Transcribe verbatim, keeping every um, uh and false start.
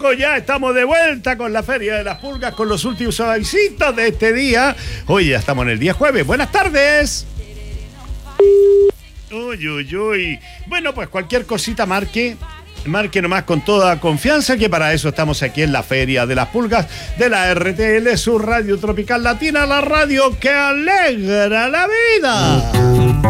loco, ya estamos de vuelta con la Feria de las Pulgas, con los últimos avisitos de este día. Hoy ya estamos en el día jueves. Buenas tardes. Uy, uy, uy. Bueno, pues cualquier cosita marque. Marque nomás con toda confianza, que para eso estamos aquí en la Feria de las Pulgas de la R T L, su radio tropical latina, la radio que alegra la vida.